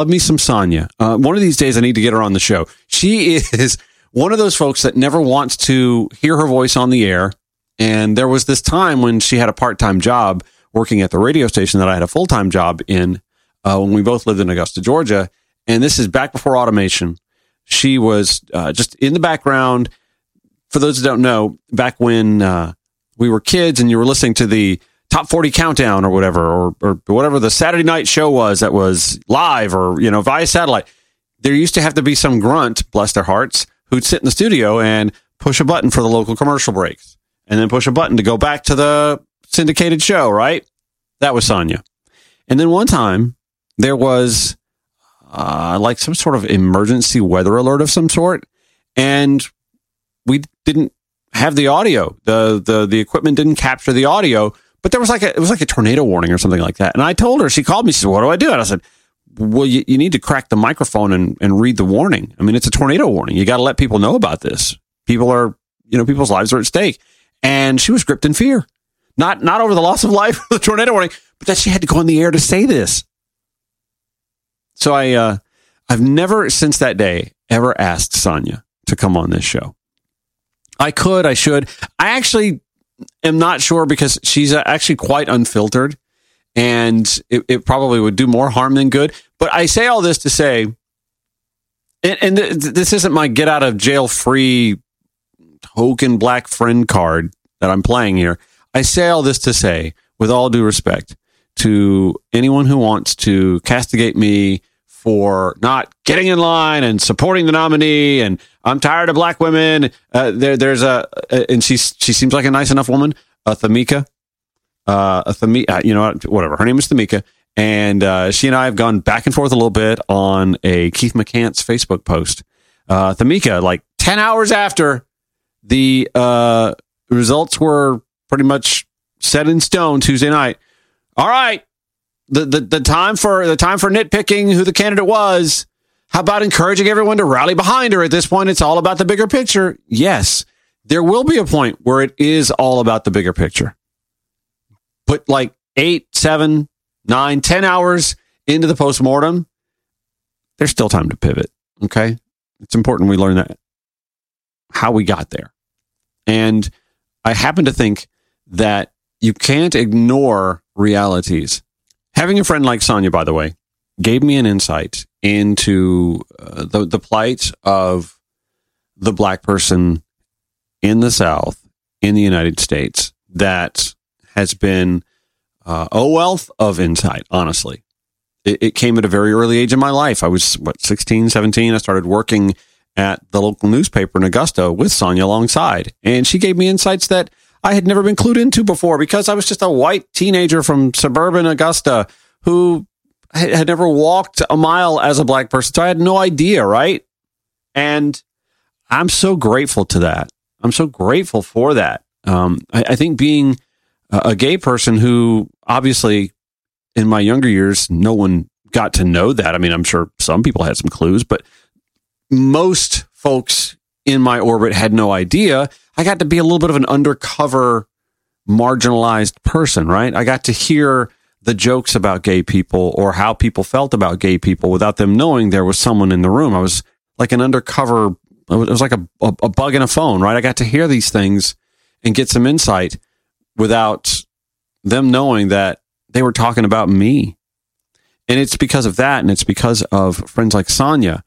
love me some Sonia. One of these days, I need to get her on the show. She is one of those folks that never wants to hear her voice on the air. And there was this time when she had a part-time job working at the radio station that I had a full-time job in when we both lived in Augusta, Georgia. And this is back before automation. She was just in the background. For those who don't know, back when we were kids and you were listening to the Top 40 Countdown or whatever, or whatever the Saturday night show was that was live or, via satellite, there used to have to be some grunt, bless their hearts, who'd sit in the studio and push a button for the local commercial breaks and then push a button to go back to the syndicated show, right? That was Sonia. And then one time there was like some sort of emergency weather alert of some sort, and we didn't have the audio. The equipment didn't capture the audio, but there was it was like a tornado warning or something like that. And I told her, she called me, she said, "What do I do?" And I said, "Well, you need to crack the microphone and read the warning. I mean, it's a tornado warning. You got to let people know about this. People's lives are at stake." And she was gripped in fear, not over the loss of life of the tornado warning, but that she had to go on the air to say this. So I've never since that day ever asked Sonia to come on this show. I should. I actually am not sure because she's actually quite unfiltered, and it probably would do more harm than good. But I say all this to say, and this isn't my get out of jail free token black friend card that I'm playing here. I say all this to say, with all due respect to anyone who wants to castigate me for not getting in line and supporting the nominee, and I'm tired of black women. There's and she seems like a nice enough woman, Thamika, whatever. Her name is Thamika, and she and I have gone back and forth a little bit on a Keith McCants Facebook post. Thamika, like 10 hours after the results were pretty much set in stone Tuesday night. All right. The time for nitpicking who the candidate was. How about encouraging everyone to rally behind her? At this point, it's all about the bigger picture. Yes, there will be a point where it is all about the bigger picture. But like 8, 7, 9, 10 hours into the postmortem, there's still time to pivot. Okay. It's important we learn that, how we got there. And I happen to think that you can't ignore realities. Having a friend like Sonia, by the way, gave me an insight into the plight of the black person in the South, in the United States, that has been a wealth of insight, honestly. It came at a very early age in my life. I was, 16, 17. I started working at the local newspaper in Augusta with Sonia alongside. And she gave me insights that I had never been clued into before because I was just a white teenager from suburban Augusta who had never walked a mile as a black person. So I had no idea, right? And I'm so grateful to that. I'm so grateful for that. I think being a gay person who obviously in my younger years, no one got to know that. I mean, I'm sure some people had some clues, but most folks in my orbit had no idea. I got to be a little bit of an undercover, marginalized person, right? I got to hear the jokes about gay people or how people felt about gay people without them knowing there was someone in the room. I was like an undercover, it was like a bug in a phone, right? I got to hear these things and get some insight without them knowing that they were talking about me. And it's because of that, and it's because of friends like Sonia.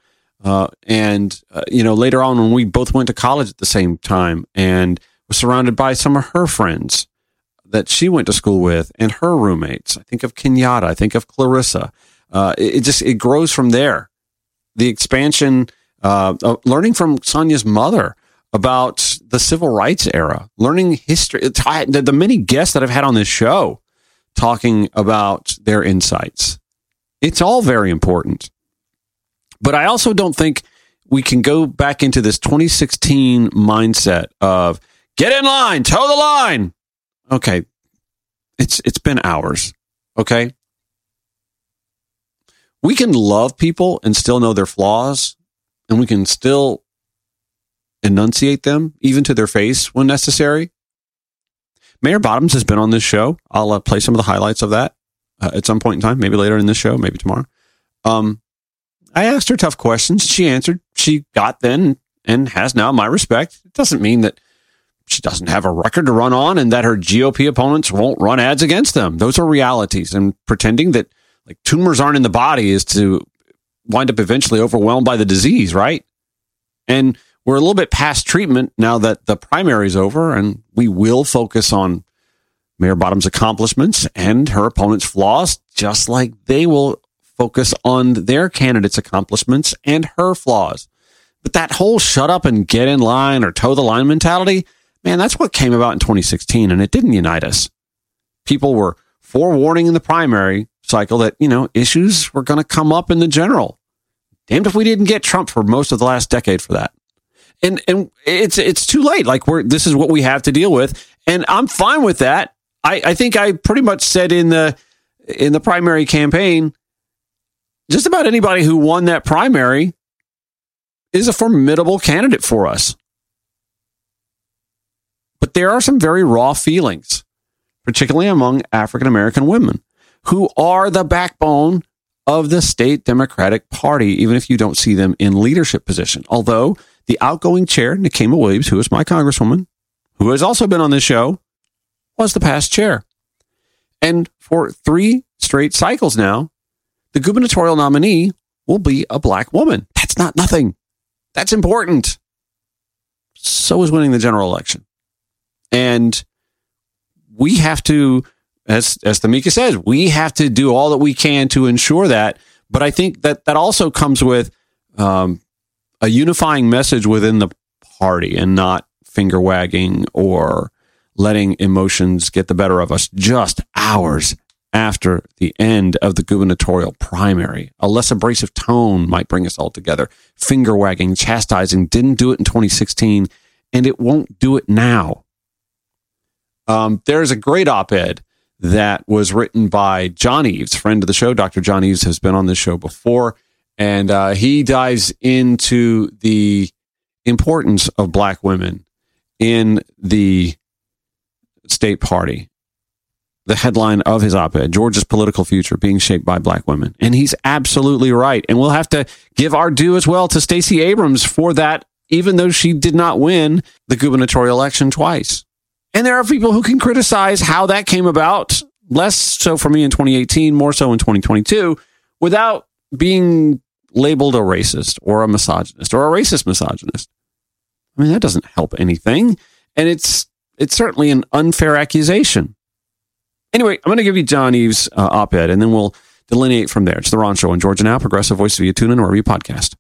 Later on when we both went to college at the same time and was surrounded by some of her friends that she went to school with and her roommates. I think of Kenyatta. I think of Clarissa. It grows from there. The expansion, learning from Sonia's mother about the civil rights era, learning history, the many guests that I've had on this show talking about their insights. It's all very important. But I also don't think we can go back into this 2016 mindset of get in line, toe the line. Okay. It's been hours. Okay. We can love people and still know their flaws, and we can still enunciate them even to their face when necessary. Mayor Bottoms has been on this show. I'll play some of the highlights of that at some point in time, maybe later in this show, maybe tomorrow. I asked her tough questions. She answered. She got then and has now my respect. It doesn't mean that she doesn't have a record to run on and that her GOP opponents won't run ads against them. Those are realities. And pretending that like tumors aren't in the body is to wind up eventually overwhelmed by the disease, right? And we're a little bit past treatment now that the primary is over, and we will focus on Mayor Bottoms' accomplishments and her opponent's flaws, just like they will focus on their candidate's accomplishments and her flaws. But that whole shut up and get in line or toe the line mentality, man, that's what came about in 2016, and it didn't unite us. People were forewarning in the primary cycle that, issues were going to come up in the general. Damned if we didn't get Trump for most of the last decade for that. And it's too late. Like this is what we have to deal with. And I'm fine with that. I think I pretty much said in the primary campaign, just about anybody who won that primary is a formidable candidate for us. But there are some very raw feelings, particularly among African-American women, who are the backbone of the state Democratic Party, even if you don't see them in leadership position. Although the outgoing chair, Nikema Williams, who is my congresswoman, who has also been on this show, was the past chair. And for 3 straight cycles now, the gubernatorial nominee will be a black woman. That's not nothing. That's important. So is winning the general election. And we have to, as Tamika says, we have to do all that we can to ensure that. But I think that also comes with a unifying message within the party and not finger wagging or letting emotions get the better of us just hours after the end of the gubernatorial primary. A less abrasive tone might bring us all together. Finger wagging, chastising didn't do it in 2016, and it won't do it now. There's a great op-ed that was written by John Eves, friend of the show. Dr. John Eves has been on this show before, and he dives into the importance of black women in the state party. The headline of his op-ed, Georgia's Political Future Being Shaped by Black Women. And he's absolutely right. And we'll have to give our due as well to Stacey Abrams for that, even though she did not win the gubernatorial election twice. And there are people who can criticize how that came about, less so for me in 2018, more so in 2022, without being labeled a racist or a misogynist or a racist misogynist. I mean, that doesn't help anything. And it's certainly an unfair accusation. Anyway, I'm going to give you John Eves' op-ed, and then we'll delineate from there. It's The Ron Show on Georgia Now, Progressive Voice via TuneIn or wherever you podcast.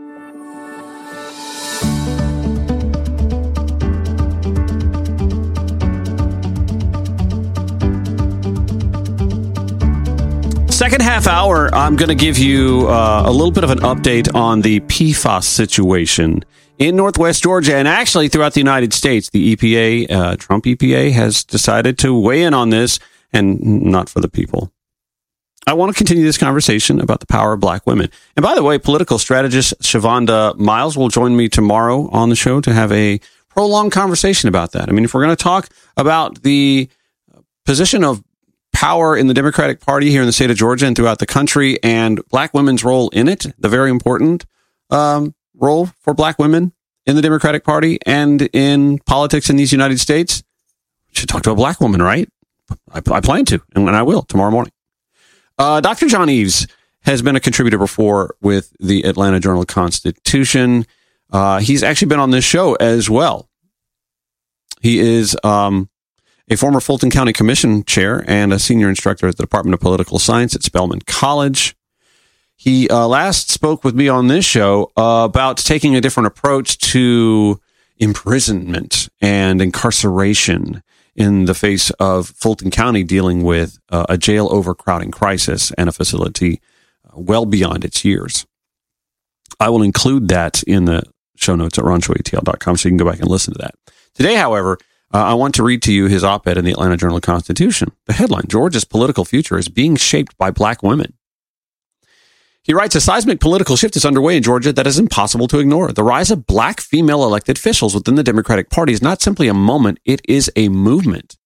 Second half hour, I'm going to give you a little bit of an update on the PFAS situation in Northwest Georgia and actually throughout the United States. The EPA, Trump EPA, has decided to weigh in on this, and not for the people. I want to continue this conversation about the power of black women. And by the way, political strategist Shavonda Miles will join me tomorrow on the show to have a prolonged conversation about that. I mean, if we're going to talk about the position of power in the Democratic Party here in the state of Georgia and throughout the country and black women's role in it, the very important role for black women in the Democratic Party and in politics in these United States, we should talk to a black woman, right? I plan to, and I will tomorrow morning. Dr. John Eves has been a contributor before with the Atlanta Journal-Constitution. He's actually been on this show as well. He is a former Fulton County Commission chair and a senior instructor at the Department of Political Science at Spelman College. He last spoke with me on this show about taking a different approach to imprisonment and incarceration in the face of Fulton County dealing with a jail overcrowding crisis and a facility well beyond its years. I will include that in the show notes at ronshowatl.com so you can go back and listen to that. Today, however, I want to read to you his op-ed in the Atlanta Journal-Constitution. The headline, Georgia's Political Future is Being Shaped by Black Women. He writes, a seismic political shift is underway in Georgia that is impossible to ignore. The rise of black female elected officials within the Democratic Party is not simply a moment, it is a movement.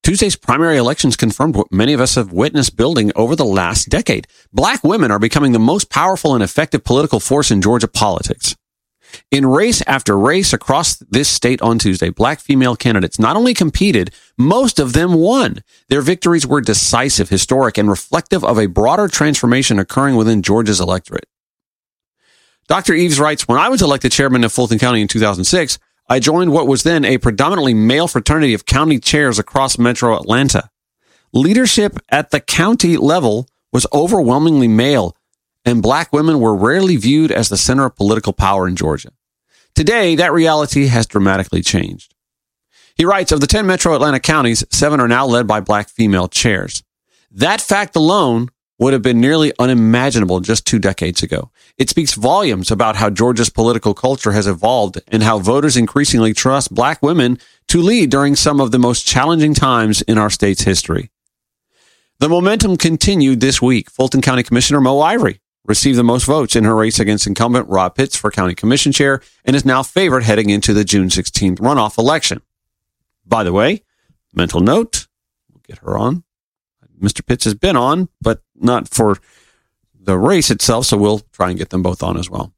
Tuesday's primary elections confirmed what many of us have witnessed building over the last decade. Black women are becoming the most powerful and effective political force in Georgia politics. In race after race across this state on Tuesday, black female candidates not only competed, most of them won. Their victories were decisive, historic, and reflective of a broader transformation occurring within Georgia's electorate. Dr. Eves writes, when I was elected chairman of Fulton County in 2006, I joined what was then a predominantly male fraternity of county chairs across metro Atlanta. Leadership at the county level was overwhelmingly male, and black women were rarely viewed as the center of political power in Georgia. Today, that reality has dramatically changed. He writes, of the 10 metro Atlanta counties, 7 are now led by black female chairs. That fact alone would have been nearly unimaginable just 2 decades ago. It speaks volumes about how Georgia's political culture has evolved and how voters increasingly trust black women to lead during some of the most challenging times in our state's history. The momentum continued this week. Fulton County Commissioner Mo Ivory received the most votes in her race against incumbent Rob Pitts for county commission chair and is now favored heading into the June 16th runoff election. By the way, mental note, we'll get her on. Mr. Pitts has been on, but not for the race itself, so we'll try and get them both on as well.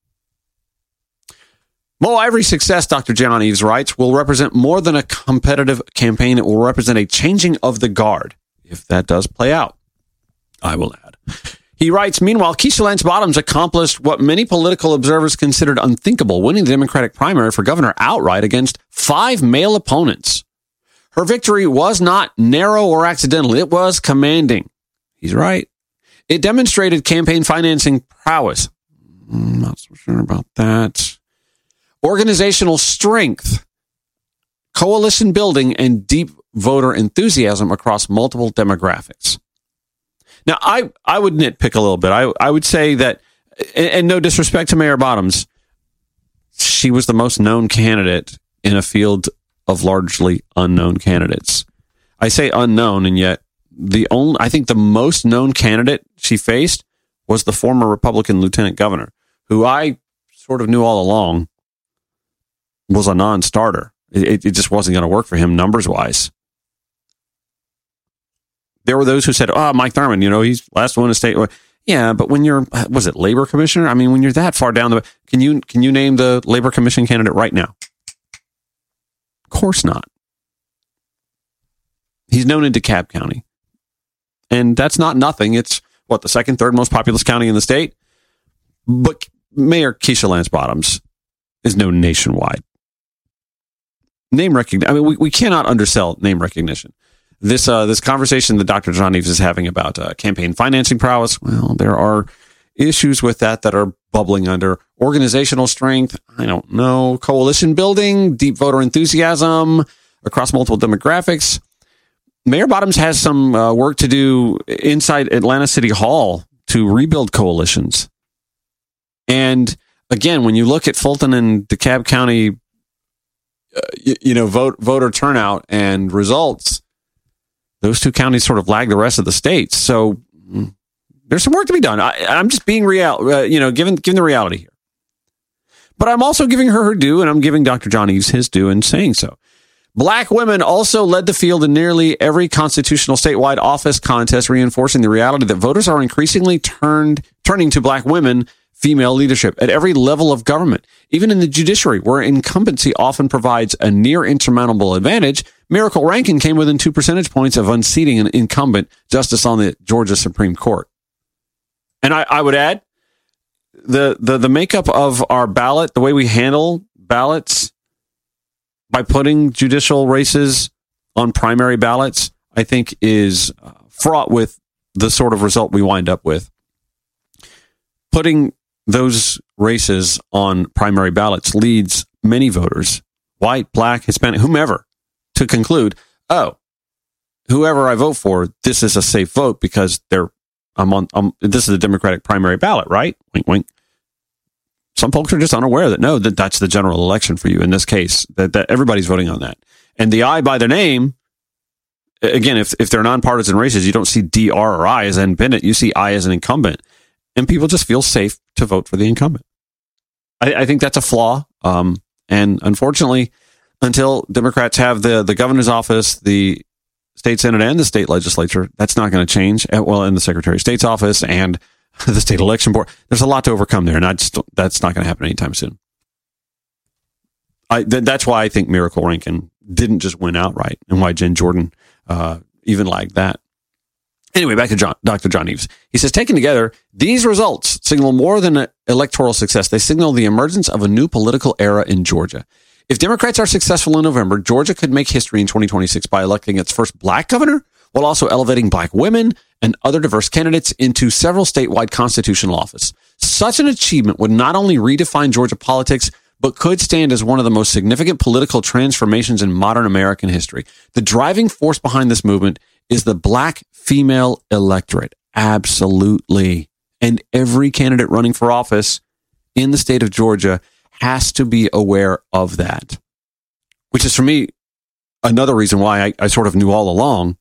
Mo Ivory's success, Dr. John Eves writes, will represent more than a competitive campaign. It will represent a changing of the guard, if that does play out, I will add. He writes, meanwhile, Keisha Lance Bottoms accomplished what many political observers considered unthinkable, winning the Democratic primary for governor outright against 5 male opponents. Her victory was not narrow or accidental. It was commanding. He's right. It demonstrated campaign financing prowess. I'm not so sure about that. Organizational strength, coalition building, and deep voter enthusiasm across multiple demographics. Now, I would nitpick a little bit. I would say that, and no disrespect to Mayor Bottoms, she was the most known candidate in a field of largely unknown candidates. I say unknown, and yet I think the most known candidate she faced was the former Republican lieutenant governor, who I sort of knew all along was a non-starter. It just wasn't going to work for him numbers-wise. There were those who said, Mike Thurmond, he's last one in the state. Yeah, but when you're, was it labor commissioner? I mean, when you're that far down can you name the labor commission candidate right now? Of course not. He's known in DeKalb County. And that's not nothing. It's the second, third most populous county in the state. But Mayor Keisha Lance Bottoms is known nationwide. Name recognition. I mean, we cannot undersell name recognition. This conversation that Dr. John Eves is having about campaign financing prowess, well, there are issues with that are bubbling under. Organizational strength, I don't know. Coalition building, deep voter enthusiasm across multiple demographics. Mayor Bottoms has some work to do inside Atlanta City Hall to rebuild coalitions. And again, when you look at Fulton and DeKalb County, voter turnout and results, those 2 counties sort of lag the rest of the states. So there's some work to be done. I'm just being given the reality here. But I'm also giving her due, and I'm giving Dr. John Eves his due in saying so. Black women also led the field in nearly every constitutional statewide office contest, reinforcing the reality that voters are increasingly turning to black women female leadership at every level of government. Even in the judiciary, where incumbency often provides a near insurmountable advantage, Miracle Rankin came within 2 percentage points of unseating an incumbent justice on the Georgia Supreme Court. And I would add, the makeup of our ballot, the way we handle ballots by putting judicial races on primary ballots, I think is fraught with the sort of result we wind up with. Putting those races on primary ballots leads many voters, white, black, Hispanic, whomever, to conclude, whoever I vote for, this is a safe vote because this is a Democratic primary ballot, right? Wink, wink. Some folks are just unaware that that's the general election for you in this case, that everybody's voting on that. And the I by their name, again, if they're nonpartisan races, you don't see DR or I as an independent, you see I as an incumbent. And people just feel safe to vote for the incumbent. I think that's a flaw. And unfortunately, until Democrats have the governor's office, the state senate and the state legislature. That's not going to change. Well, in the Secretary of State's office and the state election board, there's a lot to overcome there, and that's not going to happen anytime soon. That's why I think Miracle Rankin didn't just win outright, and why Jen Jordan even lagged that. Anyway, back to Dr. John Eves. He says, taken together, these results signal more than electoral success. They signal the emergence of a new political era in Georgia. If Democrats are successful in November, Georgia could make history in 2026 by electing its first black governor, while also elevating black women and other diverse candidates into several statewide constitutional office. Such an achievement would not only redefine Georgia politics, but could stand as one of the most significant political transformations in modern American history. The driving force behind this movement is the black female electorate. Absolutely. And every candidate running for office in the state of Georgia has to be aware of that. Which is, for me, another reason why I sort of knew all along,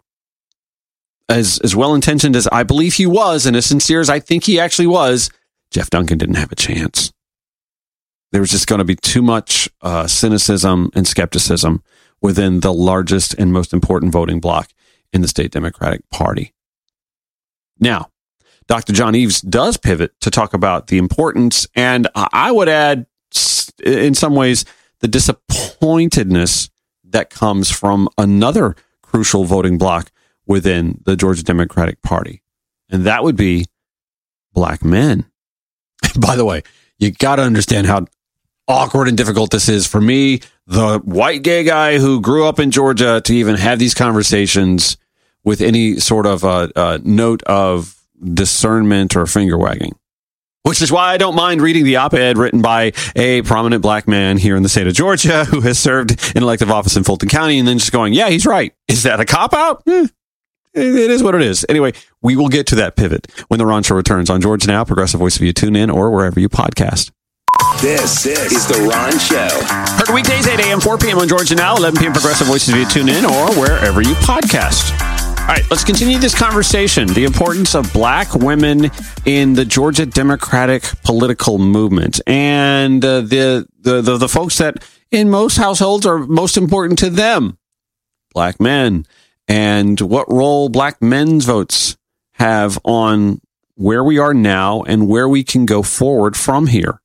as well-intentioned as I believe he was, and as sincere as I think he actually was, Jeff Duncan didn't have a chance. There was just going to be too much cynicism and skepticism within the largest and most important voting bloc in the state Democratic Party. Now, Dr. John Eves does pivot to talk about the importance, and I would add, in some ways, the disappointedness that comes from another crucial voting bloc within the Georgia Democratic Party, and that would be black men. By the way, you got to understand how awkward and difficult this is for me, the white gay guy who grew up in Georgia, to even have these conversations with any sort of note of discernment or finger wagging. Which is why I don't mind reading the op-ed written by a prominent black man here in the state of Georgia who has served in elective office in Fulton County, and then just going, yeah, he's right. Is that a cop-out? It is what it is. Anyway, we will get to that pivot when the Ron Show returns on Georgia Now, Progressive Voice via TuneIn, or wherever you podcast. This is the Ron Show. Heard weekdays, 8 a.m., 4 p.m. on Georgia Now, 11 p.m. Progressive Voices via TuneIn, or wherever you podcast. All right, let's continue this conversation. The importance of black women in the Georgia Democratic political movement, and the folks that in most households are most important to them, black men, and what role black men's votes have on where we are now and where we can go forward from here.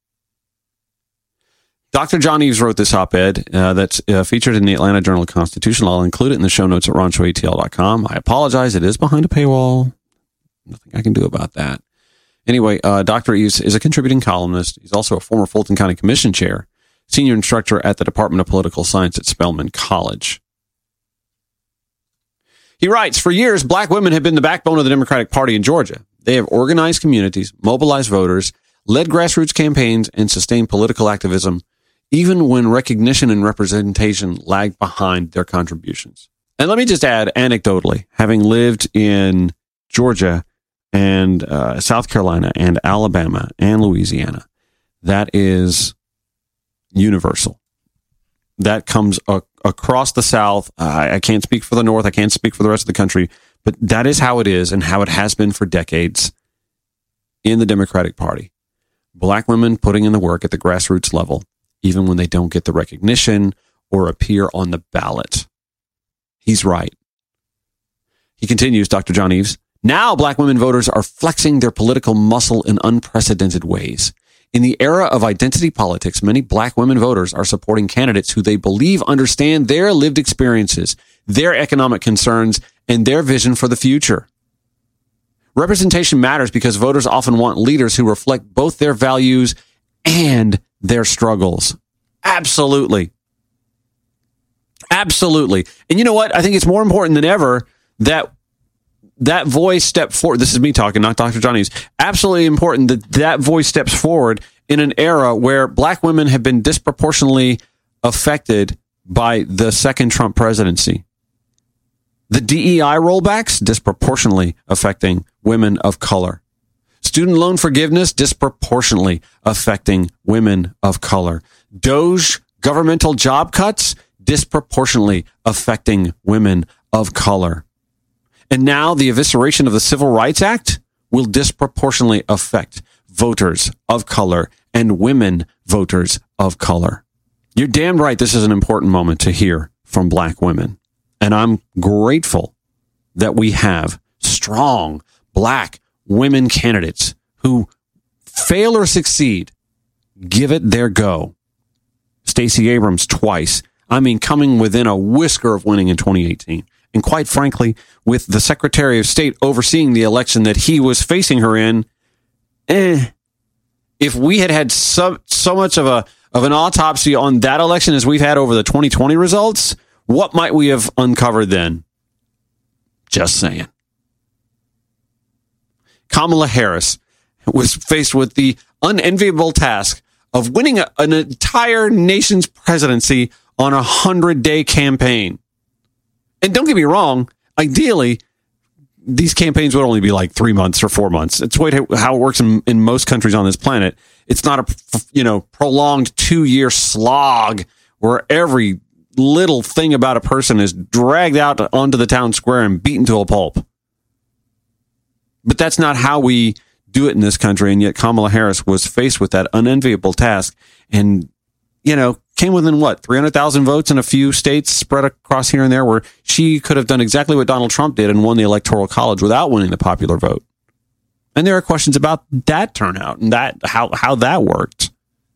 Dr. John Eves wrote this op-ed that's featured in the Atlanta Journal-Constitution. I'll include it in the show notes at ronshowatl.com. I apologize. It is behind a paywall. Nothing I can do about that. Anyway, Dr. Eves is a contributing columnist. He's also a former Fulton County Commission chair, senior instructor at the Department of Political Science at Spelman College. He writes, for years, black women have been the backbone of the Democratic Party in Georgia. They have organized communities, mobilized voters, led grassroots campaigns, and sustained political activism, even when recognition and representation lagged behind their contributions. And let me just add, anecdotally, having lived in Georgia and South Carolina and Alabama and Louisiana, that is universal. That comes across the South. I can't speak for the North. I can't speak for the rest of the country, but that is how it is and how it has been for decades in the Democratic Party. Black women putting in the work at the grassroots level, even when they don't get the recognition or appear on the ballot. He's right. He continues, Dr. John Eves, now black women voters are flexing their political muscle in unprecedented ways. In the era of identity politics, many black women voters are supporting candidates who they believe understand their lived experiences, their economic concerns, and their vision for the future. Representation matters because voters often want leaders who reflect both their values and their struggles. Absolutely. Absolutely. And you know what? I think it's more important than ever that that voice step forward. This is me talking, not Dr. John Eves. Absolutely important that that voice steps forward in an era where black women have been disproportionately affected by the second Trump presidency. The DEI rollbacks disproportionately affecting women of color. Student loan forgiveness disproportionately affecting women of color. DOGE governmental job cuts disproportionately affecting women of color. And now the evisceration of the Civil Rights Act will disproportionately affect voters of color and women voters of color. You're damn right this is an important moment to hear from black women. And I'm grateful that we have strong black women candidates who fail or succeed, give it their go. Stacey Abrams twice. I mean, coming within a whisker of winning in 2018. And quite frankly, with the Secretary of State overseeing the election that he was facing her in, if we had so much of an autopsy on that election as we've had over the 2020 results, what might we have uncovered then? Just saying. Kamala Harris was faced with the unenviable task of winning an entire nation's presidency on a 100-day campaign. And don't get me wrong, ideally, these campaigns would only be like 3 months or 4 months. It's how it works in most countries on this planet. It's not a prolonged 2-year slog where every little thing about a person is dragged out onto the town square and beaten to a pulp. But that's not how we do it in this country. And yet Kamala Harris was faced with that unenviable task and, came within 300,000 votes in a few states spread across here and there, where she could have done exactly what Donald Trump did and won the Electoral College without winning the popular vote. And there are questions about that turnout and that how that worked.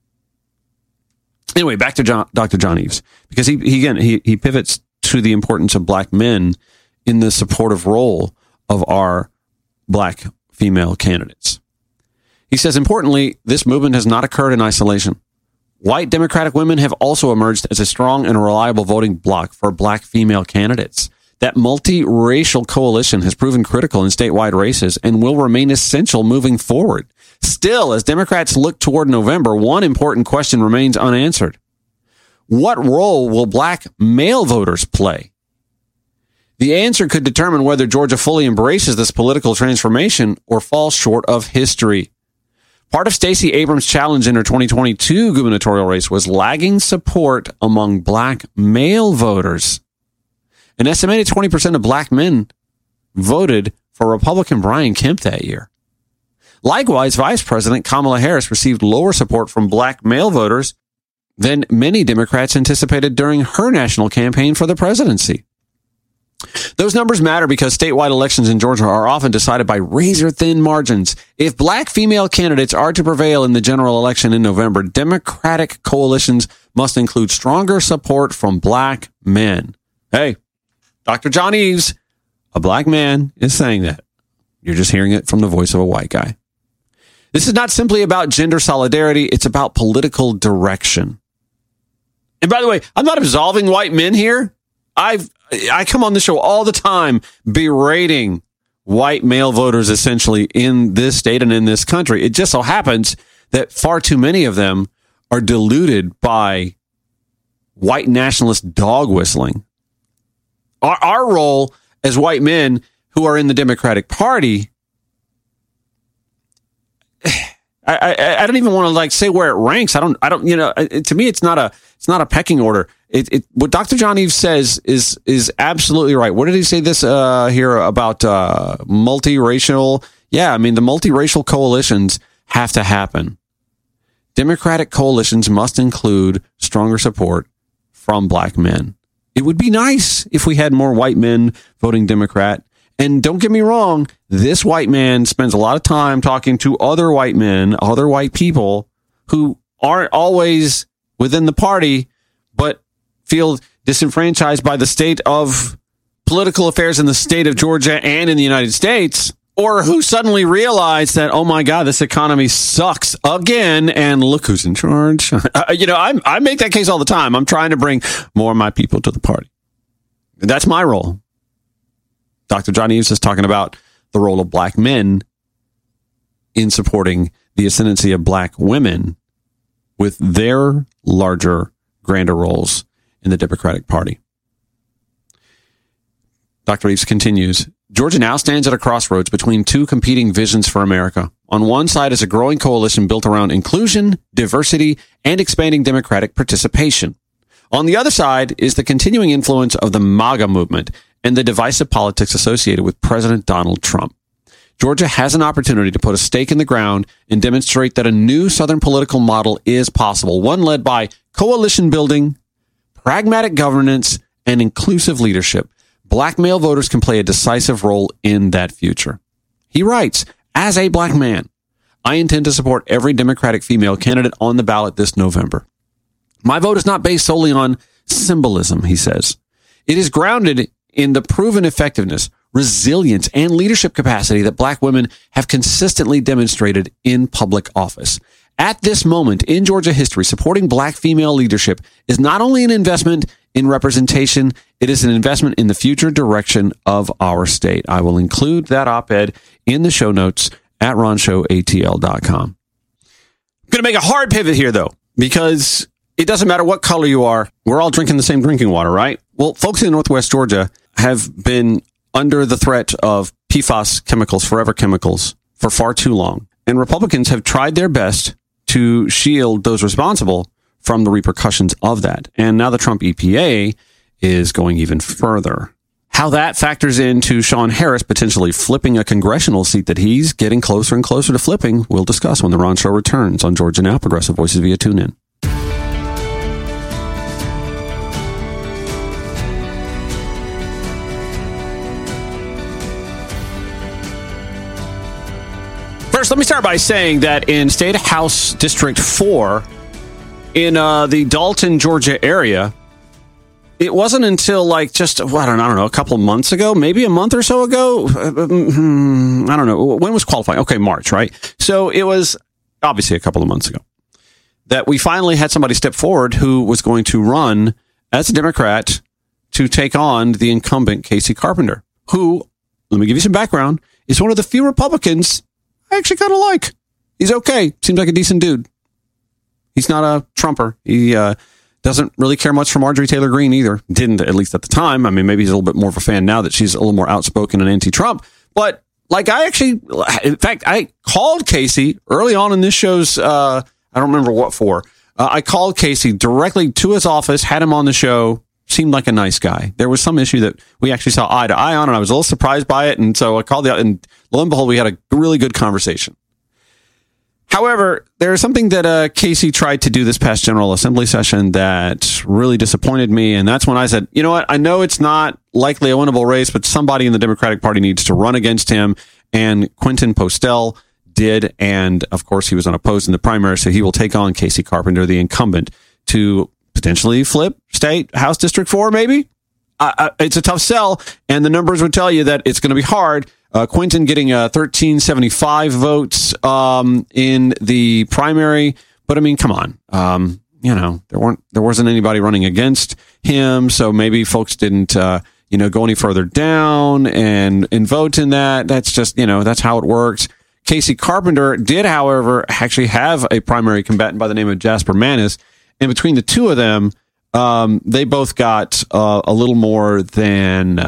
Anyway, back to Dr. John Eves, because he pivots to the importance of black men in the supportive role of our black female candidates. He says, importantly, this movement has not occurred in isolation. White Democratic women have also emerged as a strong and reliable voting bloc for black female candidates. That multiracial coalition has proven critical in statewide races and will remain essential moving forward. Still, as Democrats look toward November, one important question remains unanswered. What role will black male voters play? The answer could determine whether Georgia fully embraces this political transformation or falls short of history. Part of Stacey Abrams' challenge in her 2022 gubernatorial race was lagging support among black male voters. An estimated 20% of black men voted for Republican Brian Kemp that year. Likewise, Vice President Kamala Harris received lower support from black male voters than many Democrats anticipated during her national campaign for the presidency. Those numbers matter because statewide elections in Georgia are often decided by razor-thin margins. If black female candidates are to prevail in the general election in November, Democratic coalitions must include stronger support from black men. Hey, Dr. John Eves, a black man, is saying that. You're just hearing it from the voice of a white guy. This is not simply about gender solidarity. It's about political direction. And by the way, I'm not absolving white men here. I come on the show all the time berating white male voters essentially in this state and in this country. It just so happens that far too many of them are deluded by white nationalist dog whistling. Our role as white men who are in the Democratic Party, I don't even want to say where it ranks. I don't, to me, it's not a pecking order. What Dr. John Eves says is absolutely right. What did he say this here about multiracial? Yeah, I mean, the multiracial coalitions have to happen. Democratic coalitions must include stronger support from black men. It would be nice if we had more white men voting Democrat. And don't get me wrong, this white man spends a lot of time talking to other white men, other white people who aren't always within the party, but feel disenfranchised by the state of political affairs in the state of Georgia and in the United States, or who suddenly realize that, oh my God, this economy sucks again, and look who's in charge. I make that case all the time. I'm trying to bring more of my people to the party. That's my role. Dr. John Eves is talking about the role of black men in supporting the ascendancy of black women with their larger, grander roles in the Democratic Party. Dr. Eves continues, Georgia now stands at a crossroads between two competing visions for America. On one side is a growing coalition built around inclusion, diversity, and expanding Democratic participation. On the other side is the continuing influence of the MAGA movement and the divisive politics associated with President Donald Trump. Georgia has an opportunity to put a stake in the ground and demonstrate that a new Southern political model is possible, one led by coalition building, pragmatic governance, and inclusive leadership. black male voters can play a decisive role in that future. He writes, as a black man, I intend to support every Democratic female candidate on the ballot this November. My vote is not based solely on symbolism, he says. It is grounded in the proven effectiveness, resilience, and leadership capacity that black women have consistently demonstrated in public office. At this moment in Georgia history, supporting black female leadership is not only an investment in representation, it is an investment in the future direction of our state. I will include that op-ed in the show notes at ronshowatl.com. I'm going to make a hard pivot here, though, because it doesn't matter what color you are. We're all drinking the same drinking water, right? Well, folks in Northwest Georgia have been under the threat of PFAS chemicals, forever chemicals, for far too long. And Republicans have tried their best to shield those responsible from the repercussions of that. And now the Trump EPA is going even further. How that factors into Sean Harris potentially flipping a congressional seat that he's getting closer and closer to flipping, we'll discuss when the Ron Show returns on Georgia Now, Progressive Voices via TuneIn. First, let me start by saying that in State House District 4 in the Dalton, Georgia area, it wasn't until I don't know, a couple of months ago, maybe a month or so ago. I don't know. When was qualifying? Okay, March, right? So it was obviously a couple of months ago that we finally had somebody step forward who was going to run as a Democrat to take on the incumbent Casey Carpenter, who, let me give you some background, is one of the few Republicans I actually kind of like. He's okay. Seems like a decent dude. He's not a Trumper. He doesn't really care much for Marjorie Taylor Greene either. Didn't, at least at the time. I mean, maybe he's a little bit more of a fan now that she's a little more outspoken and anti-Trump. But in fact, I called Casey early on in this show's, I don't remember what for. I called Casey directly to his office, had him on the show. Seemed like a nice guy. There was some issue that we actually saw eye to eye on, and I was a little surprised by it. And so I called out, and lo and behold, we had a really good conversation. However, there is something that Casey tried to do this past General Assembly session that really disappointed me. And that's when I said, you know what? I know it's not likely a winnable race, but somebody in the Democratic Party needs to run against him. And Quentin Postel did. And of course, he was unopposed in the primary. So he will take on Casey Carpenter, the incumbent, to potentially flip State House District 4, maybe. It's a tough sell, and the numbers would tell you that it's going to be hard. Quentin getting 1375 votes in the primary, but I mean, come on. There wasn't anybody running against him, so maybe folks didn't go any further down and vote in that. That's just, that's how it works. Casey Carpenter did, however, actually have a primary combatant by the name of Jasper Maness. And between the two of them, they both got a little more than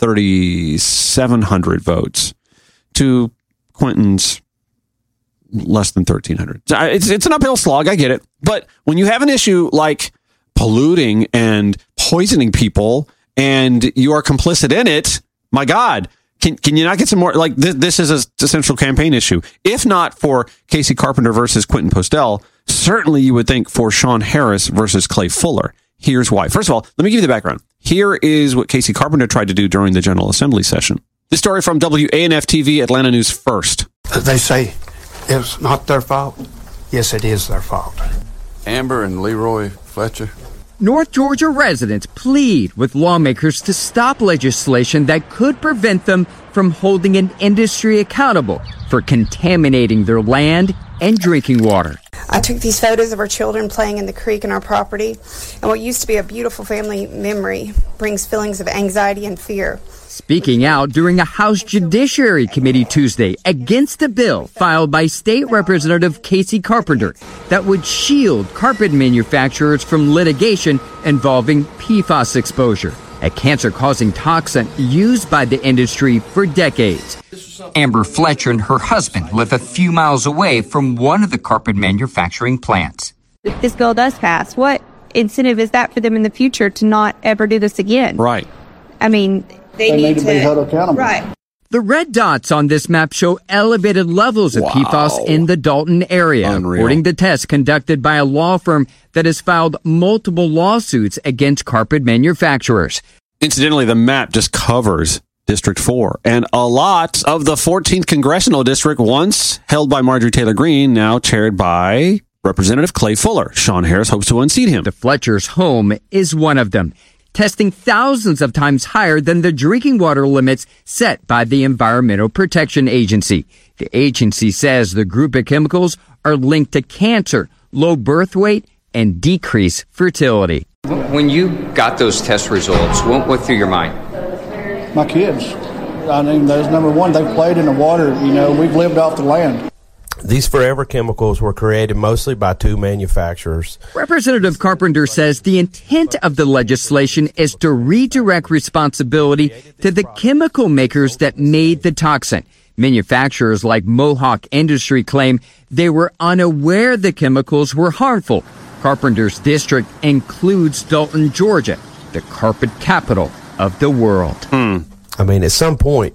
3,700 votes to Quentin's less than 1,300. It's an uphill slog. I get it. But when you have an issue like polluting and poisoning people and you are complicit in it, my God, can you not get some more? Like this is a central campaign issue. If not for Casey Carpenter versus Quentin Postel, certainly you would think for Sean Harris versus Clay Fuller. Here's why. First of all, let me give you the background. Here is what Casey Carpenter tried to do during the General Assembly session. This story from WANF-TV, Atlanta News First. They say it's not their fault. Yes, it is their fault. Amber and Leroy Fletcher. North Georgia residents plead with lawmakers to stop legislation that could prevent them from holding an industry accountable for contaminating their land and drinking water. I took these photos of our children playing in the creek in our property, and what used to be a beautiful family memory brings feelings of anxiety and fear. Speaking out during a House Judiciary Committee Tuesday against a bill filed by State Representative Casey Carpenter that would shield carpet manufacturers from litigation involving PFAS exposure, a cancer-causing toxin used by the industry for decades. Amber Fletcher and her husband live a few miles away from one of the carpet manufacturing plants. If this bill does pass, what incentive is that for them in the future to not ever do this again? Right. I mean, they need to be held accountable. Right. The red dots on this map show elevated levels of PFAS in the Dalton area, according to tests conducted by a law firm that has filed multiple lawsuits against carpet manufacturers. Incidentally, the map just covers District 4 and a lot of the 14th Congressional District, once held by Marjorie Taylor Greene, now chaired by Representative Clay Fuller. Sean Harris hopes to unseat him. The Fletcher's home is one of them, testing thousands of times higher than the drinking water limits set by the Environmental Protection Agency. The agency says the group of chemicals are linked to cancer, low birth weight, and decreased fertility. When you got those test results, what went through your mind? My kids. I mean, that's number one. They played in the water. You know, we've lived off the land. These forever chemicals were created mostly by two manufacturers. Representative Carpenter says the intent of the legislation is to redirect responsibility to the chemical makers that made the toxin. Manufacturers like Mohawk Industry claim they were unaware the chemicals were harmful. Carpenter's district includes Dalton, Georgia, the carpet capital of the world. I mean, at some point,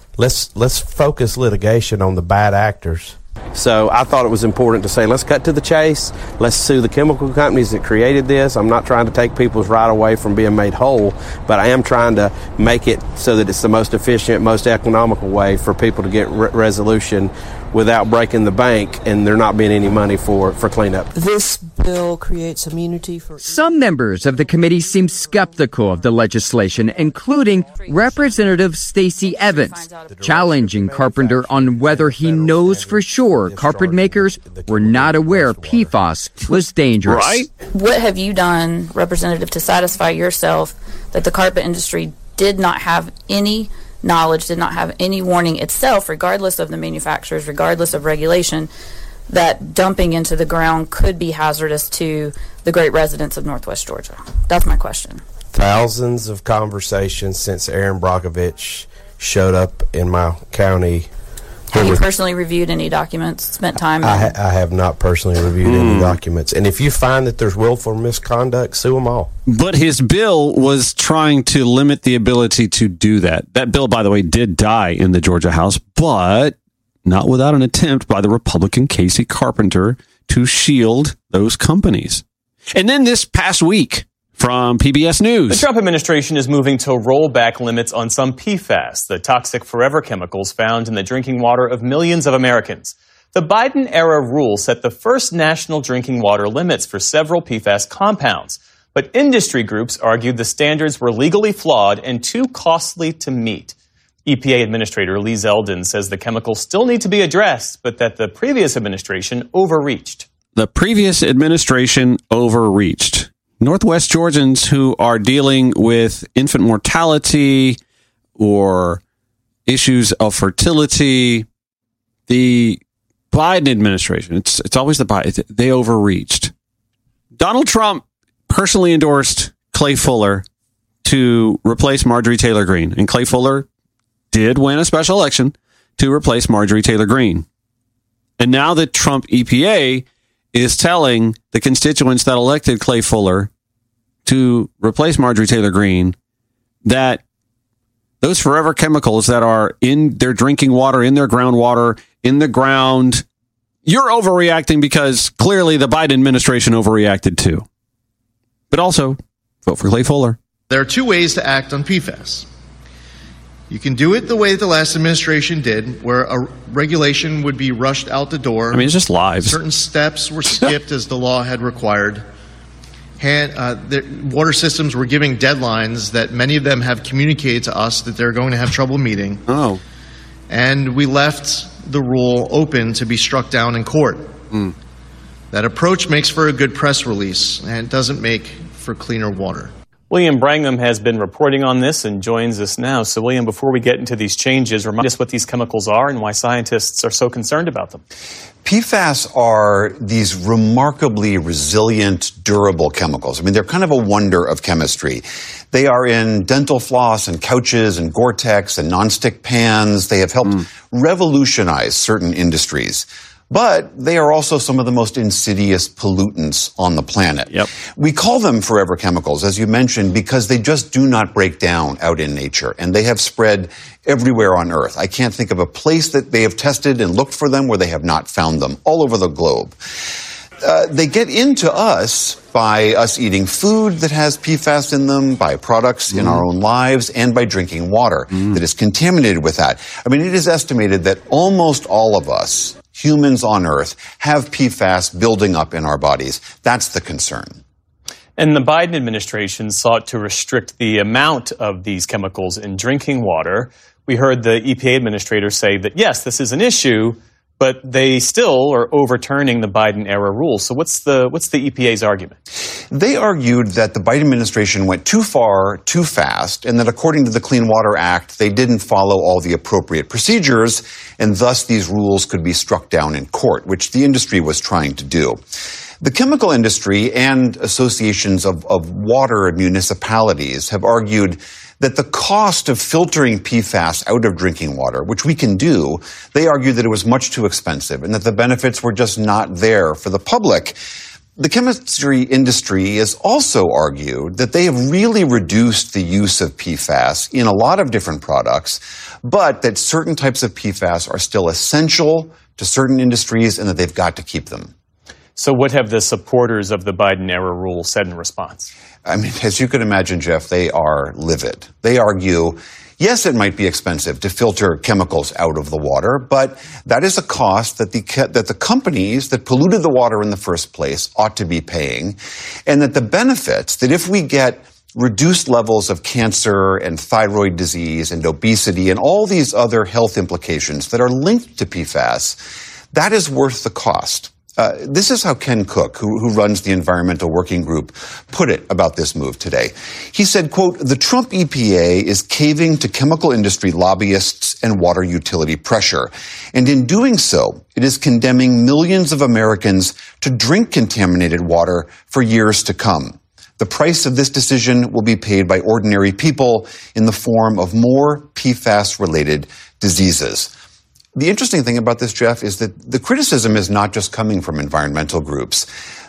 let's focus litigation on the bad actors. So I thought it was important to say, let's cut to the chase. Let's sue the chemical companies that created this. I'm not trying to take people's right away from being made whole, but I am trying to make it so that it's the most efficient, most economical way for people to get resolution without breaking the bank and there not being any money for cleanup. This bill creates immunity for... Some members of the committee seem skeptical of the legislation, including Representative Stacey Evans, challenging Carpenter on whether he knows for sure carpet makers were not aware PFAS was dangerous. Right? What have you done, Representative, to satisfy yourself that the carpet industry did not have any knowledge, did not have any warning itself, regardless of the manufacturers, regardless of regulation, that dumping into the ground could be hazardous to the great residents of Northwest Georgia? That's my question. Thousands of conversations since Aaron Brockovich showed up in my county. Have you personally reviewed any documents, spent time? I have not personally reviewed any documents. And if you find that there's willful misconduct, sue them all. But his bill was trying to limit the ability to do that. That bill, by the way, did die in the Georgia House, but not without an attempt by the Republican Casey Carpenter to shield those companies. And then this past week, from PBS News. The Trump administration is moving to roll back limits on some PFAS, the toxic forever chemicals found in the drinking water of millions of Americans. The Biden-era rule set the first national drinking water limits for several PFAS compounds. But industry groups argued the standards were legally flawed and too costly to meet. EPA Administrator Lee Zeldin says the chemicals still need to be addressed, but that the previous administration overreached. The previous administration overreached. Northwest Georgians who are dealing with infant mortality or issues of fertility, the Biden administration, it's always the Biden, they overreached. Donald Trump personally endorsed Clay Fuller to replace Marjorie Taylor Greene, and Clay Fuller did win a special election to replace Marjorie Taylor Greene. And now the Trump EPA is telling the constituents that elected Clay Fuller to replace Marjorie Taylor Greene that those forever chemicals that are in their drinking water, in their groundwater, in the ground, you're overreacting because clearly the Biden administration overreacted too. But also, vote for Clay Fuller. There are two ways to act on PFAS. You can do it the way the last administration did, where a regulation would be rushed out the door. I mean, it's just lives. Certain steps were skipped as the law had required. The water systems were giving deadlines that many of them have communicated to us that they're going to have trouble meeting. Oh. And we left the rule open to be struck down in court. That approach makes for a good press release, and it doesn't make for cleaner water. William Brangham has been reporting on this and joins us now. So, William, before we get into these changes, remind us what these chemicals are and why scientists are so concerned about them. PFAS are these remarkably resilient, durable chemicals. I mean, they're kind of a wonder of chemistry. They are in dental floss and couches and Gore-Tex and nonstick pans. They have helped revolutionize certain industries. But they are also some of the most insidious pollutants on the planet. Yep. We call them forever chemicals, as you mentioned, because they just do not break down out in nature, and they have spread everywhere on Earth. I can't think of a place that they have tested and looked for them where they have not found them, all over the globe. they get into us by us eating food that has PFAS in them, by products in our own lives, and by drinking water that is contaminated with that. I mean, it is estimated that almost all of us, humans on Earth, have PFAS building up in our bodies. That's the concern. And the Biden administration sought to restrict the amount of these chemicals in drinking water. We heard the EPA administrator say that, yes, this is an issue, but they still are overturning the Biden-era rules. So what's the EPA's argument? They argued that the Biden administration went too far, too fast, and that according to the Clean Water Act, they didn't follow all the appropriate procedures, and thus these rules could be struck down in court, which the industry was trying to do. The chemical industry and associations of water and municipalities have argued that the cost of filtering PFAS out of drinking water, which we can do, they argued that it was much too expensive and that the benefits were just not there for the public. The chemistry industry has also argued that they have really reduced the use of PFAS in a lot of different products, but that certain types of PFAS are still essential to certain industries and that they've got to keep them. So what have the supporters of the Biden-era rule said in response? I mean, as you can imagine, Jeff, they are livid. They argue, yes, it might be expensive to filter chemicals out of the water, but that is a cost that the companies that polluted the water in the first place ought to be paying, and that the benefits, that if we get reduced levels of cancer and thyroid disease and obesity and all these other health implications that are linked to PFAS, that is worth the cost. This is how Ken Cook, who runs the Environmental Working Group, put it about this move today. He said, quote, "The Trump EPA is caving to chemical industry lobbyists and water utility pressure. And in doing so, it is condemning millions of Americans to drink contaminated water for years to come. The price of this decision will be paid by ordinary people in the form of more PFAS-related diseases." The interesting thing about this, Jeff, is that the criticism is not just coming from environmental groups.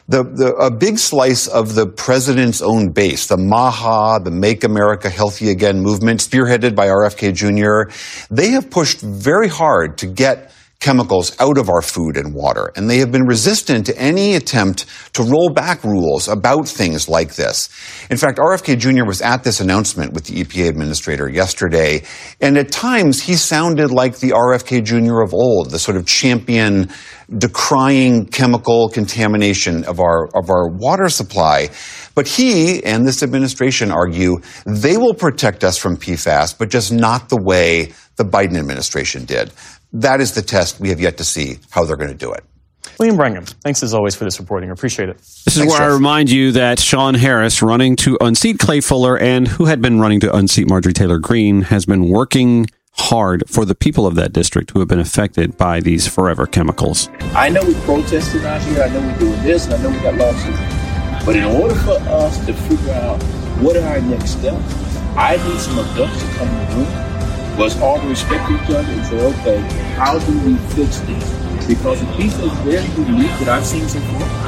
A big slice of the president's own base, the MAHA, the Make America Healthy Again movement, spearheaded by RFK Jr., they have pushed very hard to get chemicals out of our food and water, and they have been resistant to any attempt to roll back rules about things like this. In fact, RFK Jr. was at this announcement with the EPA administrator yesterday, and at times he sounded like the RFK Jr. of old, the sort of champion decrying chemical contamination of our water supply. But he and this administration argue they will protect us from PFAS, but just not the way the Biden administration did. That is the test. We have yet to see how they're going to do it. William Brangham, thanks as always for this reporting. I appreciate it. This is where I remind you that Sean Harris, running to unseat Clay Fuller and who had been running to unseat Marjorie Taylor Greene, has been working hard for the people of that district who have been affected by these forever chemicals. I know we protested out here. I know we're doing this, and I know we got lawsuits. But in order for us to figure out what are our next steps, I need some adults to come in the room. Let's all respect each other and say, okay, how do we fix this? Because the piece that's very unique that I've seen so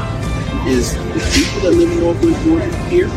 far is the people that live in Northwest Georgia here,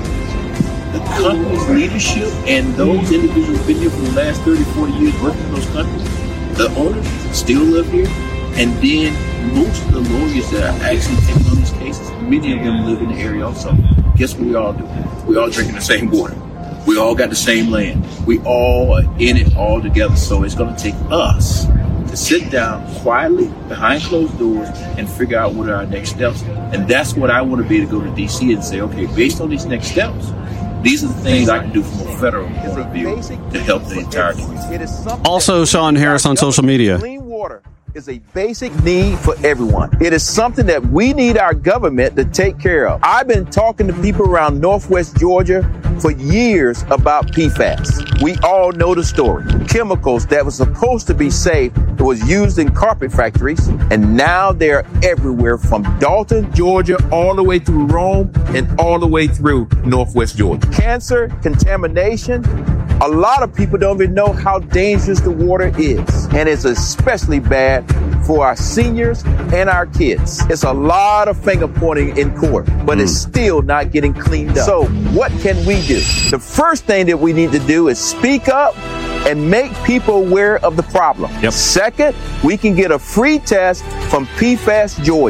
the company's leadership, and those individuals who've been here for the last 30, 40 years working in those companies, the owners still live here, and then most of the lawyers that are actually taking on these cases, many of them live in the area also. Guess what we all do? We all drinking the same water. We all got the same land. We all are in it all together. So it's going to take us to sit down quietly behind closed doors and figure out what are our next steps. And that's what I want to be able to go to D.C. and say, okay, based on these next steps, these are the things I can do from a federal point of view to help the entire community. Also, Sean Harris on social media. Clean water is a basic need for everyone. It is something that we need our government to take care of. I've been talking to people around Northwest Georgia for years about PFAS. We all know the story. Chemicals that were supposed to be safe was used in carpet factories, and now they're everywhere from Dalton, Georgia, all the way through Rome and all the way through Northwest Georgia. Cancer, contamination, a lot of people don't even know how dangerous the water is, and it's especially bad for our seniors and our kids. It's a lot of finger pointing in court, but it's still not getting cleaned up. So what can we do? The first thing that we need to do is speak up and make people aware of the problem. Second, we can get a free test from PFAS Georgia.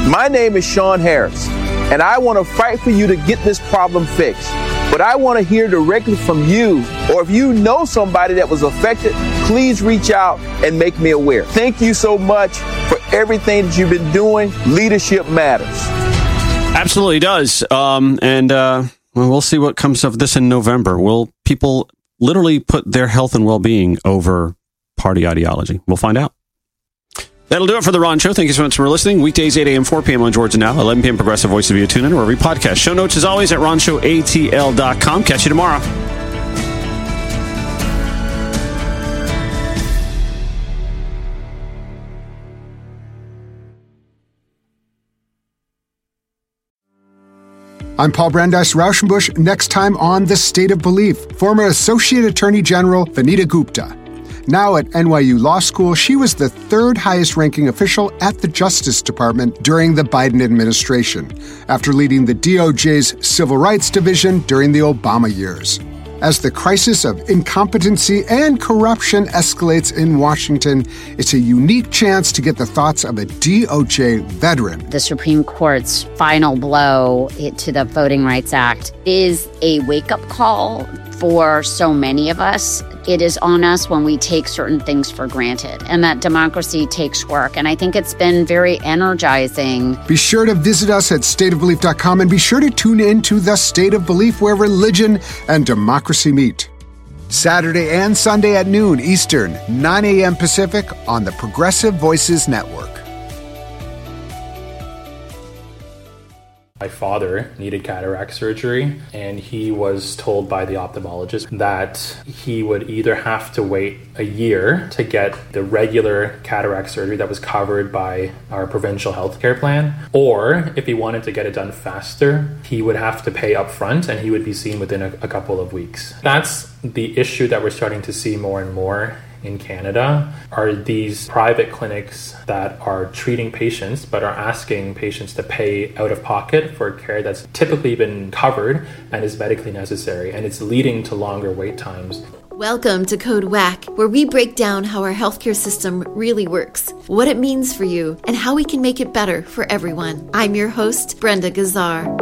My name is Sean Harris, and I want to fight for you to get this problem fixed. But I want to hear directly from you, or if you know somebody that was affected, please reach out and make me aware. Thank you so much for everything that you've been doing. Leadership matters. Absolutely does. We'll see what comes of this in November. Will people literally put their health and well-being over party ideology? We'll find out. That'll do it for The Ron Show. Thank you so much for listening. Weekdays, 8 a.m., 4 p.m. on Georgia Now, 11 p.m. Progressive Voice of via TuneIn or every podcast. Show notes, as always, at ronshowatl.com. Catch you tomorrow. I'm Paul Brandeis Rauschenbusch. Next time on The State of Belief, former Associate Attorney General Vanita Gupta. Now at NYU Law School, she was the third highest-ranking official at the Justice Department during the Biden administration, after leading the DOJ's Civil Rights Division during the Obama years. As the crisis of incompetency and corruption escalates in Washington, it's a unique chance to get the thoughts of a DOJ veteran. The Supreme Court's final blow to the Voting Rights Act is a wake-up call for so many of us. It is on us when we take certain things for granted, and that democracy takes work. And I think it's been very energizing. Be sure to visit us at stateofbelief.com and be sure to tune in to The State of Belief, where religion and democracy meet. Saturday and Sunday at noon Eastern, 9 a.m. Pacific on the Progressive Voices Network. My father needed cataract surgery, and he was told by the ophthalmologist that he would either have to wait a year to get the regular cataract surgery that was covered by our provincial health care plan, or if he wanted to get it done faster, he would have to pay up front and he would be seen within a couple of weeks. That's the issue that we're starting to see more and more in Canada, are these private clinics that are treating patients but are asking patients to pay out of pocket for care that's typically been covered and is medically necessary, and it's leading to longer wait times. Welcome to Code WACK, where we break down how our healthcare system really works, what it means for you, and how we can make it better for everyone. I'm your host, Brenda Gazzar.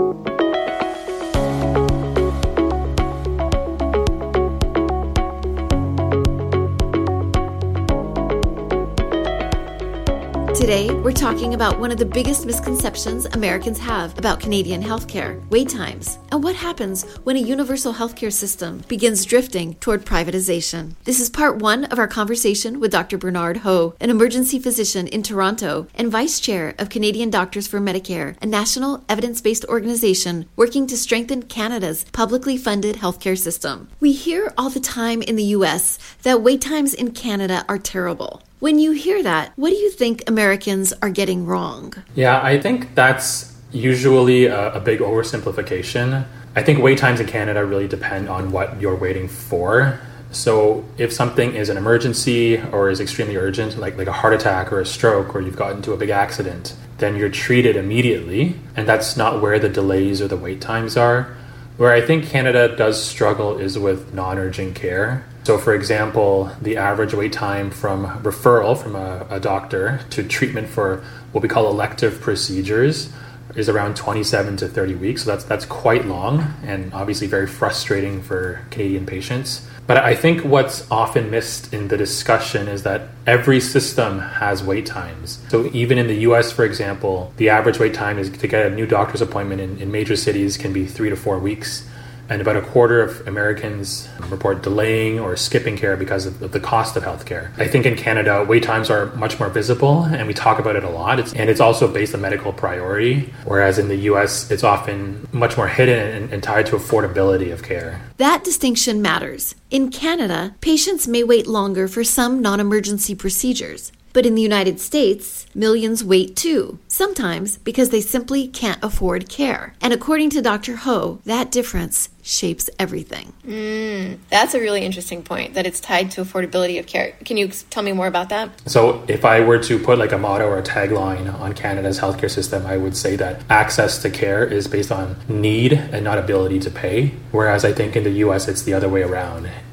Today, we're talking about one of the biggest misconceptions Americans have about Canadian healthcare, wait times, and what happens when a universal healthcare system begins drifting toward privatization. This is part one of our conversation with Dr. Bernard Ho, an emergency physician in Toronto and vice chair of Canadian Doctors for Medicare, a national evidence-based organization working to strengthen Canada's publicly funded healthcare system. We hear all the time in the U.S. that wait times in Canada are terrible. When you hear that, what do you think Americans are getting wrong? Yeah, I think that's usually a big oversimplification. I think wait times in Canada really depend on what you're waiting for. So if something is an emergency or is extremely urgent, like a heart attack or a stroke, or you've gotten into a big accident, then you're treated immediately. And that's not where the delays or the wait times are. Where I think Canada does struggle is with non-urgent care. So for example, the average wait time from referral from a doctor to treatment for what we call elective procedures is around 27 to 30 weeks. So that's quite long and obviously very frustrating for Canadian patients. But I think what's often missed in the discussion is that every system has wait times. So even in the US, for example, the average wait time is to get a new doctor's appointment in major cities can be 3 to 4 weeks. And about a quarter of Americans report delaying or skipping care because of the cost of healthcare. I think in Canada, wait times are much more visible, and we talk about it a lot. It's also based on medical priority, whereas in the US, it's often much more hidden and tied to affordability of care. That distinction matters. In Canada, patients may wait longer for some non-emergency procedures. But in the United States, millions wait too, sometimes because they simply can't afford care. And according to Dr. Ho, that difference shapes everything. That's a really interesting point, that it's tied to affordability of care. Can you tell me more about that? So if I were to put like a motto or a tagline on Canada's healthcare system, I would say that access to care is based on need and not ability to pay. Whereas I think in the US, it's the other way around.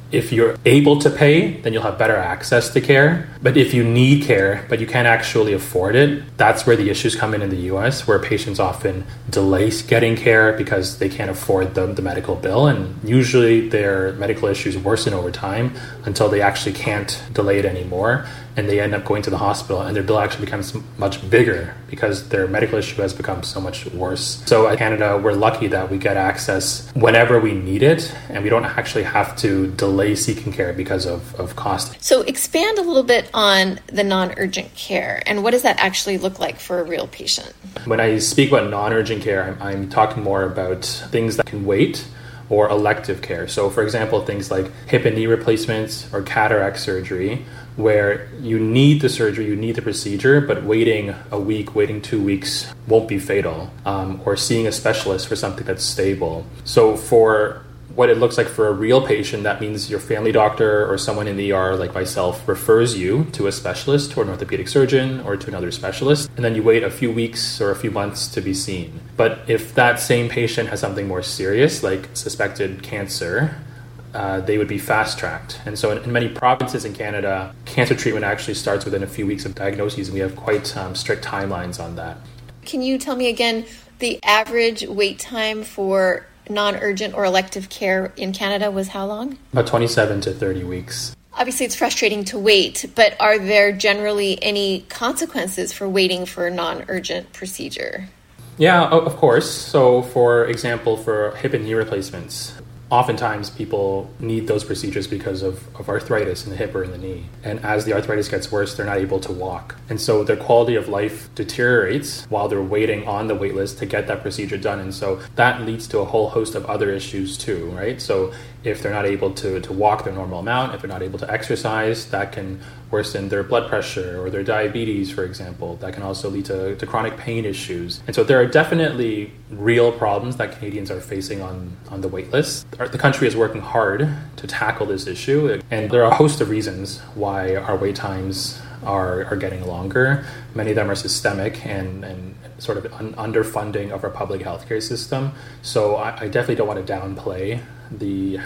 If you're able to pay, then you'll have better access to care. But if you need care, but you can't actually afford it, that's where the issues come in the US, where patients often delay getting care because they can't afford the medical bill. And usually their medical issues worsen over time until they actually can't delay it anymore. And they end up going to the hospital, and their bill actually becomes much bigger because their medical issue has become so much worse. So in Canada, we're lucky that we get access whenever we need it, and we don't actually have to delay seeking care because of cost. So expand a little bit on the non-urgent care, and what does that actually look like for a real patient? When I speak about non-urgent care, I'm talking more about things that can wait, or elective care. So for example, things like hip and knee replacements or cataract surgery, where you need the surgery, you need the procedure, but waiting a week, waiting 2 weeks won't be fatal, or seeing a specialist for something that's stable. So for what it looks like for a real patient, that means your family doctor or someone in the ER like myself refers you to a specialist, to an orthopedic surgeon or to another specialist, and then you wait a few weeks or a few months to be seen. But if that same patient has something more serious, like suspected cancer, they would be fast-tracked. And so in many provinces in Canada, cancer treatment actually starts within a few weeks of diagnosis, and we have quite strict timelines on that. Can you tell me again the average wait time for non-urgent or elective care in Canada was how long? About 27 to 30 weeks. Obviously, it's frustrating to wait, but are there generally any consequences for waiting for a non-urgent procedure? Yeah, of course. So for example, for hip and knee replacements, oftentimes people need those procedures because of arthritis in the hip or in the knee. And as the arthritis gets worse, they're not able to walk. And so their quality of life deteriorates while they're waiting on the wait list to get that procedure done. And so that leads to a whole host of other issues too, right? So if they're not able to walk their normal amount, if they're not able to exercise, that can worsen their blood pressure or their diabetes, for example. That can also lead to chronic pain issues. And so there are definitely real problems that Canadians are facing on the wait list. The country is working hard to tackle this issue, and there are a host of reasons why our wait times are getting longer. Many of them are systemic and sort of underfunding of our public healthcare system. So I definitely don't want to downplay the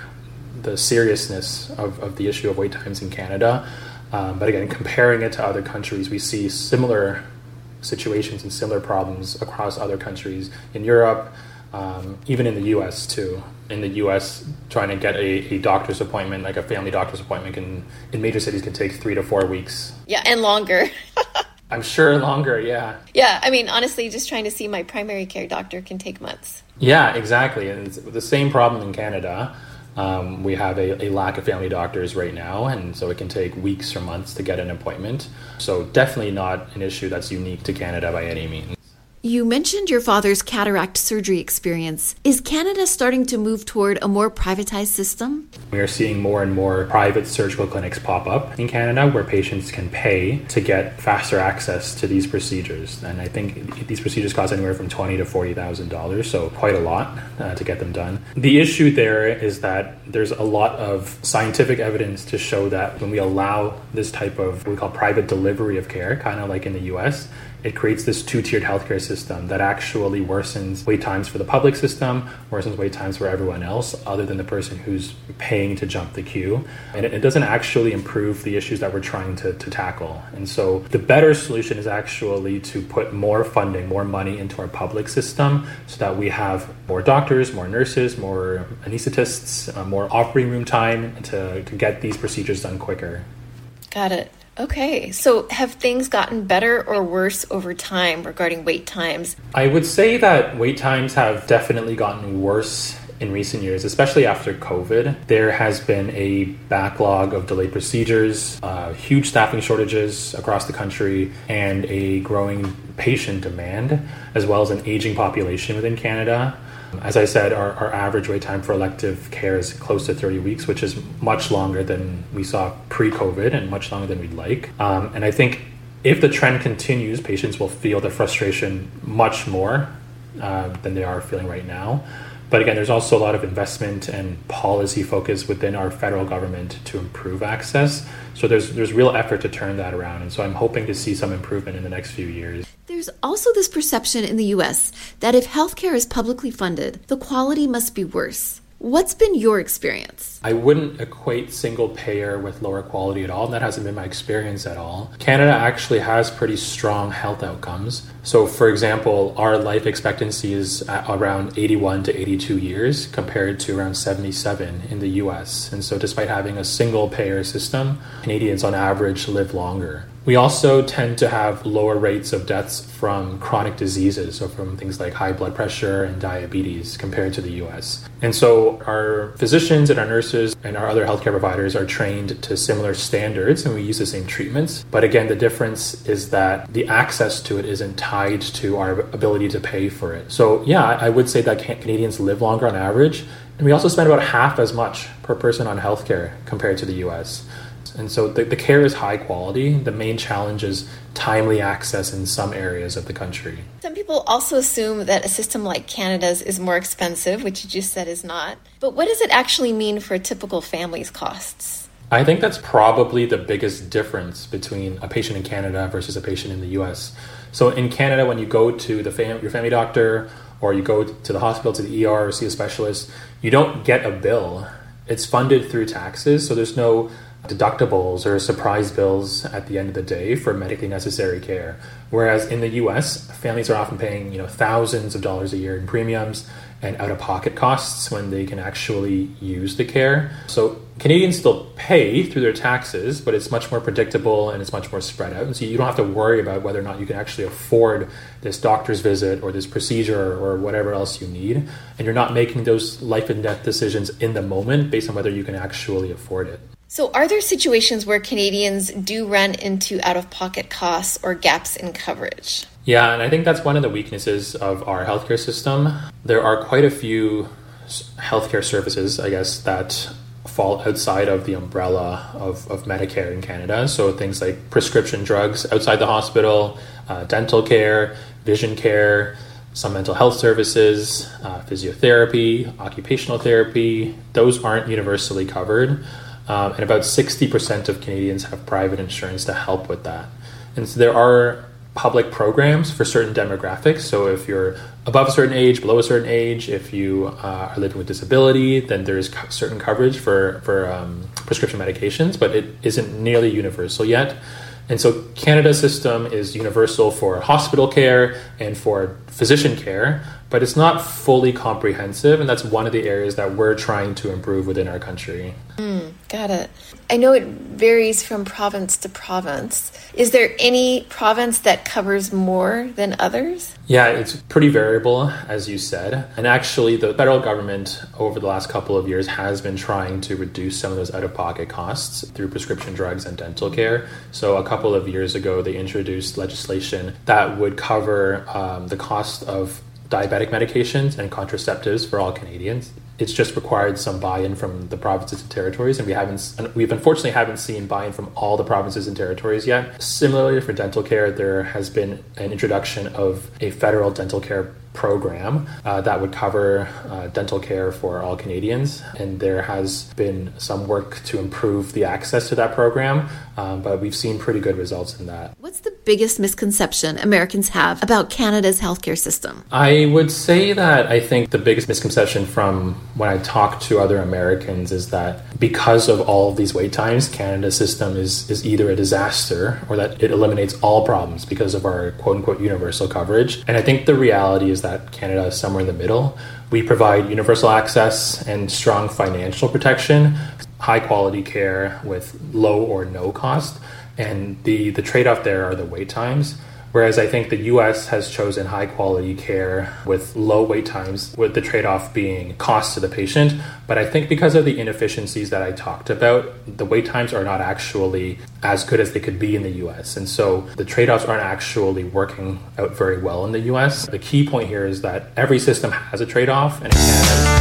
seriousness of the issue of wait times in Canada. But again, comparing it to other countries, we see similar situations and similar problems across other countries in Europe, even in the US too. In the US, trying to get a doctor's appointment, like a family doctor's appointment in major cities can take 3 to 4 weeks. Yeah, and longer. I'm sure longer, yeah. Yeah, I mean, honestly, just trying to see my primary care doctor can take months. Yeah, exactly. And it's the same problem in Canada. We have a lack of family doctors right now, and so it can take weeks or months to get an appointment. So definitely not an issue that's unique to Canada by any means. You mentioned your father's cataract surgery experience. Is Canada starting to move toward a more privatized system? We are seeing more and more private surgical clinics pop up in Canada where patients can pay to get faster access to these procedures. And I think these procedures cost anywhere from $20,000 to $40,000, so quite a lot to get them done. The issue there is that there's a lot of scientific evidence to show that when we allow this type of what we call private delivery of care, kind of like in the US, it creates this two-tiered healthcare system that actually worsens wait times for the public system, worsens wait times for everyone else other than the person who's paying to jump the queue. And it doesn't actually improve the issues that we're trying to tackle. And so the better solution is actually to put more funding, more money into our public system so that we have more doctors, more nurses, more anesthetists, more operating room time to get these procedures done quicker. Got it. Okay, so have things gotten better or worse over time regarding wait times? I would say that wait times have definitely gotten worse in recent years, especially after COVID. There has been a backlog of delayed procedures, huge staffing shortages across the country, and a growing patient demand, as well as an aging population within Canada. As I said, our average wait time for elective care is close to 30 weeks, which is much longer than we saw pre-COVID and much longer than we'd like. And I think if the trend continues, patients will feel the frustration much more than they are feeling right now. But again, there's also a lot of investment and policy focus within our federal government to improve access. So there's real effort to turn that around. And so I'm hoping to see some improvement in the next few years. There's also this perception in the U.S. that if healthcare is publicly funded, the quality must be worse. What's been your experience? I wouldn't equate single payer with lower quality at all. That hasn't been my experience at all. Canada actually has pretty strong health outcomes. So, for example, our life expectancy is at around 81 to 82 years compared to around 77 in the US. And so despite having a single payer system, Canadians on average live longer. We also tend to have lower rates of deaths from chronic diseases, so from things like high blood pressure and diabetes compared to the US. And so our physicians and our nurses and our other healthcare providers are trained to similar standards and we use the same treatments. But again, the difference is that the access to it isn't tied to our ability to pay for it. So yeah, I would say that Canadians live longer on average. And we also spend about half as much per person on healthcare compared to the US. And so the care is high quality. The main challenge is timely access in some areas of the country. Some people also assume that a system like Canada's is more expensive, which you just said is not. But what does it actually mean for a typical family's costs? I think that's probably the biggest difference between a patient in Canada versus a patient in the US. So in Canada, when you go to your family doctor or you go to the hospital, to the ER or see a specialist, you don't get a bill. It's funded through taxes, so there's no deductibles or surprise bills at the end of the day for medically necessary care. Whereas in the US, families are often paying, thousands of dollars a year in premiums and out-of-pocket costs when they can actually use the care. So Canadians still pay through their taxes, but it's much more predictable and it's much more spread out. And so you don't have to worry about whether or not you can actually afford this doctor's visit or this procedure or whatever else you need. And you're not making those life and death decisions in the moment based on whether you can actually afford it. So are there situations where Canadians do run into out-of-pocket costs or gaps in coverage? Yeah, and I think that's one of the weaknesses of our healthcare system. There are quite a few healthcare services, I guess, that fall outside of the umbrella of Medicare in Canada. So things like prescription drugs outside the hospital, dental care, vision care, some mental health services, physiotherapy, occupational therapy, those aren't universally covered. And about 60% of Canadians have private insurance to help with that. And so there are public programs for certain demographics. So if you're above a certain age, below a certain age, if you are living with disability, then there's certain coverage for prescription medications, but it isn't nearly universal yet. And so Canada's system is universal for hospital care and for physician care, but it's not fully comprehensive, and that's one of the areas that we're trying to improve within our country. Got it. I know it varies from province to province. Is there any province that covers more than others? Yeah, it's pretty variable, as you said. And actually, the federal government over the last couple of years has been trying to reduce some of those out-of-pocket costs through prescription drugs and dental care. So a couple of years ago, they introduced legislation that would cover the cost of diabetic medications and contraceptives for all Canadians. It's just required some buy-in from the provinces and territories, and we've unfortunately haven't seen buy-in from all the provinces and territories yet. Similarly, for dental care, there has been an introduction of a federal dental care program that would cover dental care for all Canadians, and there has been some work to improve the access to that program, but we've seen pretty good results in that. What's the biggest misconception Americans have about Canada's healthcare system? I would say that I think the biggest misconception from when I talk to other Americans is that because of all of these wait times, Canada's system is either a disaster or that it eliminates all problems because of our quote-unquote universal coverage. And I think the reality is that Canada is somewhere in the middle. We provide universal access and strong financial protection, high quality care with low or no cost, and the trade-off there are the wait times. Whereas I think the US has chosen high quality care with low wait times, with the trade-off being cost to the patient. But I think because of the inefficiencies that I talked about, the wait times are not actually as good as they could be in the US. And so the trade-offs aren't actually working out very well in the US. The key point here is that every system has a trade-off, and in Canada,